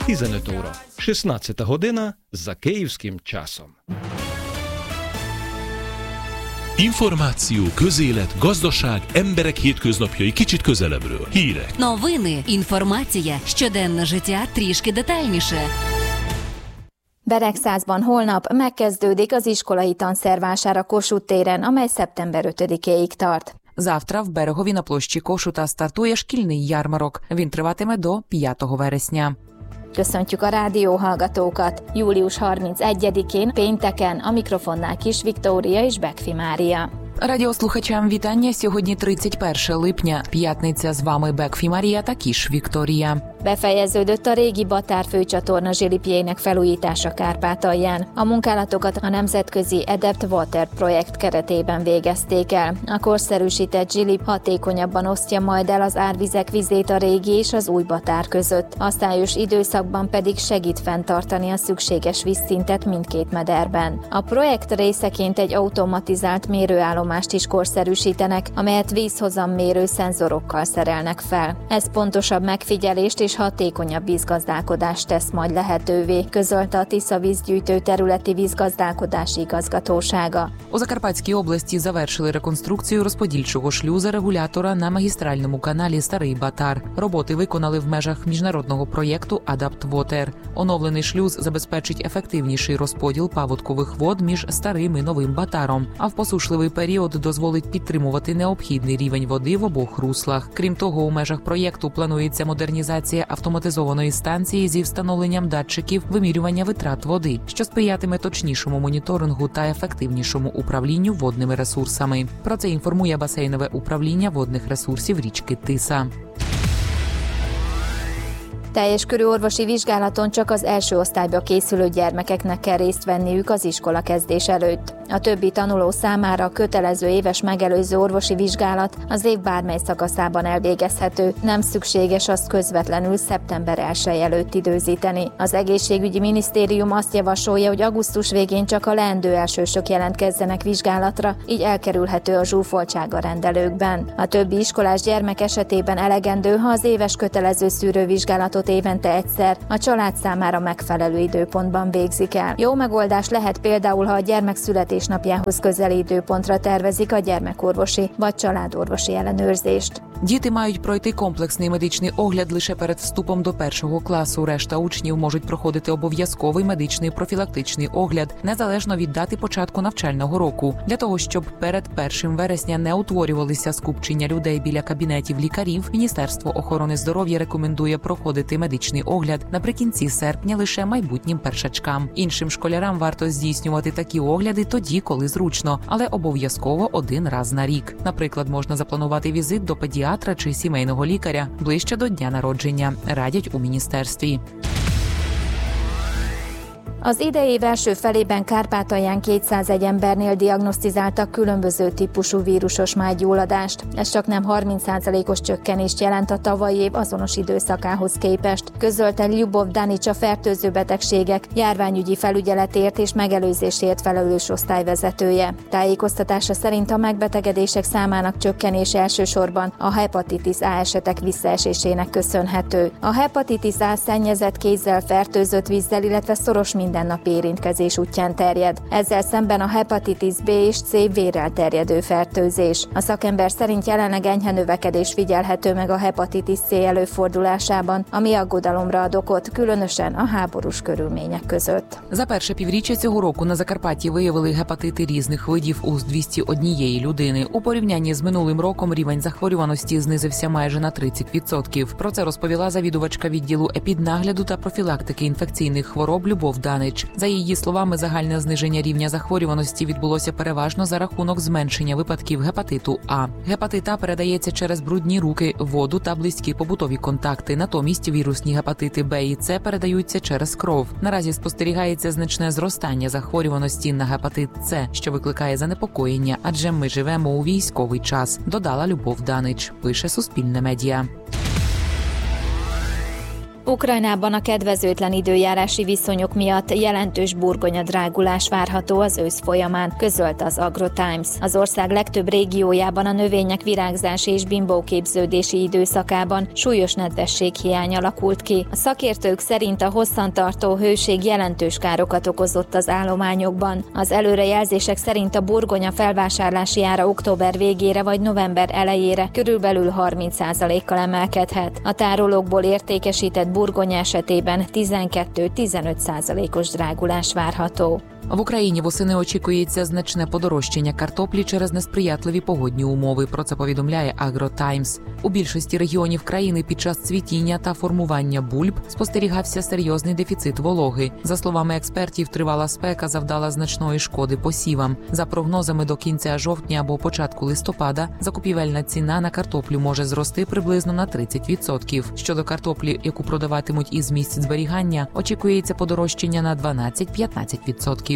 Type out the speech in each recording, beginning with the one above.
15 óra, 16 година за kиївським часом. Információ, közélet, gazdaság, emberek hétköznapjai kicsit közelebbről. Hírek. Новини, інформація, щоденне життя трішки детальніше. Beregszázban holnap megkezdődik az iskolai tanszervásár Kossuth téren, amely szeptember 5-éig tart. Завтра в Берегові на площі Кошута стартує шкільний ярмарок. Він триватиме до 5 вересня. Köszöntjük a rádióhallgatókat! Július 31-én, pénteken a mikrofonnál Kis Viktória és Bekfi Mária. Радіослухачам вітання. Сьогодні 31 липня. П'ятниця. З вами Бекфі Марія та Кіш Вікторія. Befejeződött a régi Batár főcsatorna zsilipjének felújítása Kárpátalján. A munkálatokat a nemzetközi Adapt Water projekt keretében végezték el. A korszerűsített zsilip hatékonyabban osztja majd el az árvizek vizét a régi és az új Batár között. A szájos időszakban pedig segít fenntartani a szükséges vízszintet mindkét mederben. A projekt részeként egy automatizált mérőállomást is korszerűsítenek, amelyet vízhozammérő szenzorokkal szerelnek fel. Ez pontosabb megfigyelést és hatékonyabb vízgazdálkodást tesz majd lehetővé, közölte a Tisza vízgyűjtő területi vízgazdálkodási igazgatósága. У Закарпатській області завершили реконструкцію розподільчого шлюза-регулятора на магістральному каналі Старий Батар. Роботи виконали в межах міжнародного проєкту Adapt Water. Оновлений шлюз забезпечить ефективніший розподіл паводкових вод між Старим і Новим Батаром, а в посушливий період дозволить підтримувати необхідний рівень води в обох руслах. Крім того, у межах проєкту планується модернізація автоматизованої станції зі встановленням датчиків вимірювання витрат води, що сприятиме точнішому моніторингу та ефективнішому управлінню водними ресурсами. Про це інформує басейнове управління водних ресурсів річки Тиса. Teljes körű orvosi vizsgálaton csak az első osztályba készülő gyermekeknek kell részt venniük az iskolakezdés előtt. A többi tanuló számára a kötelező éves megelőző orvosi vizsgálat az év bármely szakaszában elvégezhető, nem szükséges azt közvetlenül szeptember 1 előtt időzíteni. Az egészségügyi minisztérium azt javasolja, hogy augusztus végén csak a leendő elsősök jelentkezzenek vizsgálatra, így elkerülhető a zsúfoltság a rendelőkben. A többi iskolás gyermek esetében elegendő, ha az éves kötelező szűrővizsgálatot évente egyszer a család számára megfelelő időpontban végzik el. Jó megoldás lehet például, ha a gyermek születésnapjához közeli időpontra tervezik a gyermekorvosi vagy családorvosi ellenőrzést. Діти мають пройти комплексний медичний огляд лише перед вступом до першого класу. Решта учнів можуть проходити обов'язковий медичний профілактичний огляд, незалежно від дати початку навчального року. Для того, щоб перед 1 вересня не утворювалися скупчення людей біля кабінетів лікарів, Міністерство охорони здоров'я рекомендує проходити медичний огляд наприкінці серпня лише майбутнім першачкам. Іншим школярам варто здійснювати такі огляди тоді, коли зручно, але обов'язково один раз на рік. Наприклад, можна запланувати візит до педіатра чи сімейного лікаря ближче до дня народження, радять у міністерстві. Az idei év első felében Kárpátalján 201 embernél diagnosztizáltak különböző típusú vírusos májgyulladást. Ez csaknem 30%-os csökkenést jelent a tavalyi év azonos időszakához képest, közölte Lyubov Danics, a fertőző betegségek járványügyi felügyeletért és megelőzésért felelős osztályvezetője. Tájékoztatása szerint a megbetegedések számának csökkenése elsősorban a hepatitis A esetek visszaesésének köszönhető. A hepatitis A szennyezett kézzel, fertőzött vízzel, illetve szoros mindennapi érintkezés útján terjed. Ezzel szemben a hepatitis B és C vérrel terjedő fertőzés. A szakember szerint jelenleg enyhe növekedés figyelhető meg a hepatitis C előfordulásában, ami aggodalomra ad okot, különösen a háborús körülmények között. За перше півріччя цього року на Закарпатті виявили гепатити різних видів у 201 людини. У порівнянні з минулим роком рівень захворюваності знизився майже на 30%. Про це розповіла завідувачка відділу епіднагляду та профілактики інфекційних хвороб Любов Данич. За її словами, загальне зниження рівня захворюваності відбулося переважно за рахунок зменшення випадків гепатиту А. Гепатит А передається через брудні руки, воду та близькі побутові контакти. Натомість вірусні гепатити Б і С передаються через кров. Наразі спостерігається значне зростання захворюваності на гепатит С, що викликає занепокоєння, адже ми живемо у військовий час, додала Любов Данич, пише Суспільне медіа. Ukrajnában a kedvezőtlen időjárási viszonyok miatt jelentős burgonyadrágulás várható az ősz folyamán, közölt az AgroTimes. Az ország legtöbb régiójában a növények virágzási és bimbóképződési időszakában súlyos nedvességhiány alakult ki. A szakértők szerint a hosszantartó hőség jelentős károkat okozott az állományokban. Az előrejelzések szerint a burgonya felvásárlási ára október végére vagy november elejére körülbelül 30%-kal emelkedhet. A tárolókból értékesített burgonya esetében 12-15%-os drágulás várható. В Україні восени очікується значне подорожчання картоплі через несприятливі погодні умови. Про це повідомляє AgroTimes. У більшості регіонів країни під час цвітіння та формування бульб спостерігався серйозний дефіцит вологи. За словами експертів, тривала спека завдала значної шкоди посівам. За прогнозами, до кінця жовтня або початку листопада закупівельна ціна на картоплю може зрости приблизно на 30%. Щодо картоплі, яку продаватимуть із місць зберігання, очікується подорожчання на 12-15%.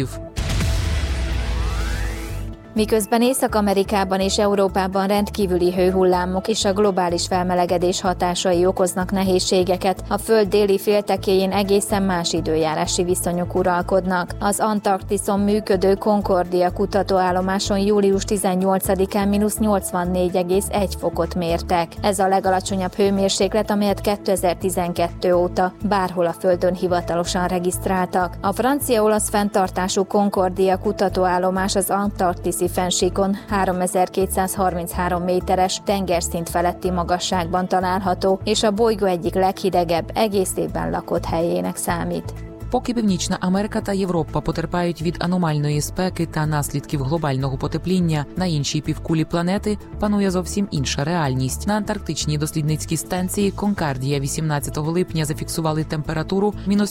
Miközben Észak-Amerikában és Európában rendkívüli hőhullámok és a globális felmelegedés hatásai okoznak nehézségeket, a Föld déli féltekéjén egészen más időjárási viszonyok uralkodnak. Az Antarktiszon működő Concordia kutatóállomáson július 18-án -84,1 fokot mértek. Ez a legalacsonyabb hőmérséklet, amelyet 2012 óta bárhol a Földön hivatalosan regisztráltak. A francia-olasz fenntartású Concordia kutatóállomás az antarktiszi fennsíkon 3233 méteres tengerszint feletti magasságban található, és a bolygó egyik leghidegebb, egész évben lakott helyének számít. Поки Північна Америка та Європа потерпають від аномальної спеки та наслідків глобального потепління, на іншій півкулі планети панує зовсім інша реальність. На антарктичній дослідницькій станції Конкардія 18 липня зафіксували температуру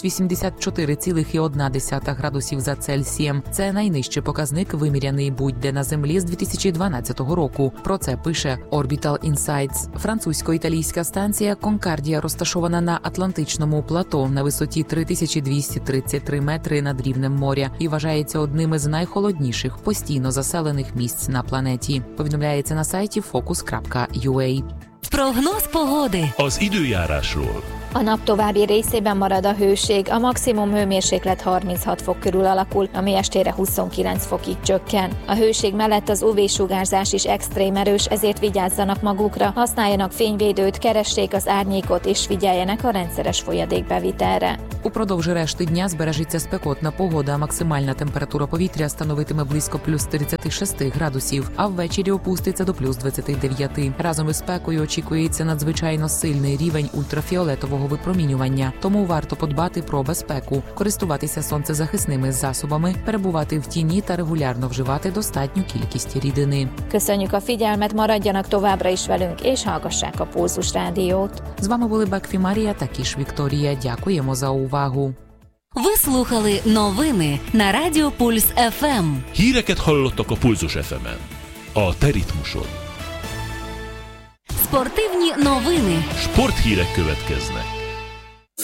-84,1 градусів за Цельсієм. Це найнижчий показник, виміряний будь-де на Землі з 2012 року. Про це пише Orbital Insights. Французько-італійська станція Конкардія розташована на Атлантичному плато на висоті 3233 метри над рівнем моря і вважається одним із найхолодніших постійно заселених місць на планеті. Повідомляється на сайті focus.ua. Прогноз pогоди. Az időjárásról. A nap további részében marad a hőség, a maximum hőmérséklet 36 fok körül alakul, ami estére 29 fokig csökken. A hőség mellett az UV-sugárzás is extrém erős, ezért vigyázzanak magukra, használjanak fényvédőt, keressék az árnyékot és figyeljenek a rendszeres folyadékbevitelre. Упродовж решти дня збережеться спекотна погода. Максимальна температура повітря становитиме близько +36 градусів, а ввечері опуститься до +29. Разом із спекою очікується надзвичайно сильний рівень ультрафіолетового випромінювання, тому варто подбати про безпеку, користуватися сонцезахисними засобами, перебувати в тіні та регулярно вживати достатню кількість рідини. Köszönjük a figyelmet, maradjanak továbbra is velünk, és hallgassák a Pulzus Rádiót. З вами були Бекфі Марія та Кіш Вікторія. Дякуємо за увагу. Ви слухали новини на Радіо Пульс ФМ. Híreket hallottak a Pulzus FM-en. A te ritmusod. Спортивні новини. Sporthírek következnek.